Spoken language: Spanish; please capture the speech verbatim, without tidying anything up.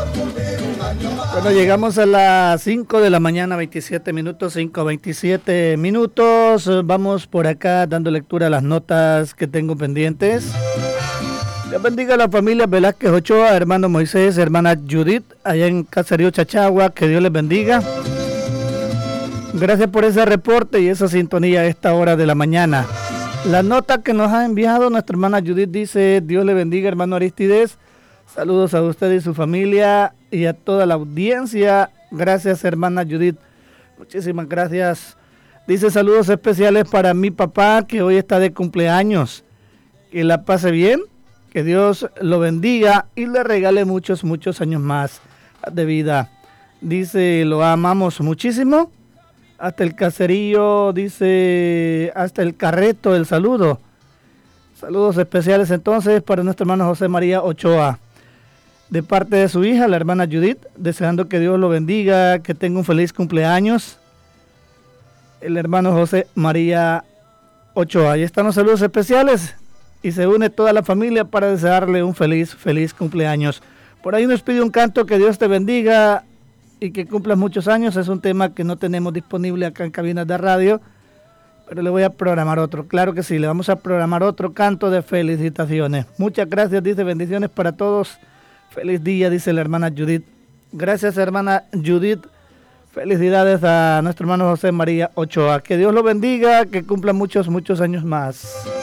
Bueno, llegamos a las cinco de la mañana, veintisiete minutos, cinco veintisiete minutos. Vamos por acá dando lectura a las notas que tengo pendientes. Dios bendiga a la familia Velázquez Ochoa, hermano Moisés, hermana Judith, allá en Caserío Chachagua, que Dios les bendiga. Gracias por ese reporte y esa sintonía a esta hora de la mañana. La nota que nos ha enviado nuestra hermana Judith dice: Dios le bendiga, hermano Aristides. Saludos a usted y su familia y a toda la audiencia. Gracias, hermana Judith. Muchísimas gracias. Dice: saludos especiales para mi papá, que hoy está de cumpleaños. Que la pase bien, que Dios lo bendiga y le regale muchos, muchos años más de vida. Dice: lo amamos muchísimo. Hasta el caserío, dice, hasta el Carreto, el saludo. Saludos especiales entonces para nuestro hermano José María Ochoa, de parte de su hija, la hermana Judith, deseando que Dios lo bendiga, que tenga un feliz cumpleaños. El hermano José María Ochoa. Ahí están los saludos especiales y se une toda la familia para desearle un feliz, feliz cumpleaños. Por ahí nos pide un canto: que Dios te bendiga y que cumplas muchos años. Es un tema que no tenemos disponible acá en cabinas de radio, pero le voy a programar otro. Claro que sí, le vamos a programar otro canto de felicitaciones. Muchas gracias, dice, bendiciones para todos. Feliz día, dice la hermana Judith. Gracias, hermana Judith. Felicidades a nuestro hermano José María Ochoa. Que Dios lo bendiga, que cumpla muchos, muchos años más.